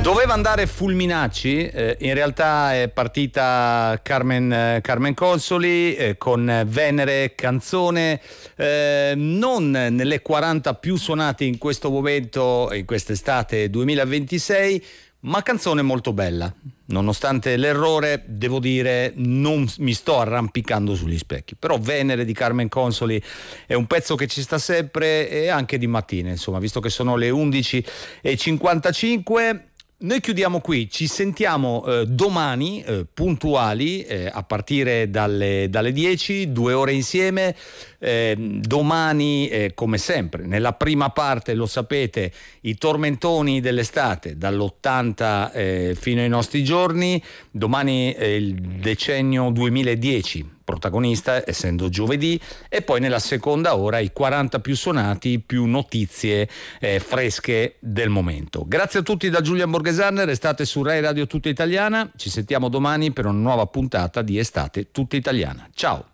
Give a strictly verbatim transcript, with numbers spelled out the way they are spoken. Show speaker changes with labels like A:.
A: Doveva andare Fulminacci, eh, in realtà è partita Carmen, eh, Carmen Consoli eh, con Venere, canzone eh, non nelle quaranta più suonate in questo momento, in quest'estate duemilaventisei, ma canzone molto bella. Nonostante l'errore, devo dire, non mi sto arrampicando sugli specchi. Però Venere di Carmen Consoli è un pezzo che ci sta sempre, e anche di mattina, insomma, visto che sono le undici e cinquantacinque. Noi chiudiamo qui, ci sentiamo eh, domani eh, puntuali eh, a partire dalle, dalle dieci, due ore insieme. Eh, domani eh, come sempre nella prima parte, lo sapete, i tormentoni dell'estate dall'ottanta eh, fino ai nostri giorni. Domani eh, il decennio duemiladieci protagonista, essendo giovedì, e poi nella seconda ora i quaranta più suonati, più notizie eh, fresche del momento. Grazie a tutti da Giulian Borghesanne, restate su Rai Radio Tutta Italiana, ci sentiamo domani per una nuova puntata di Estate Tutta Italiana. Ciao!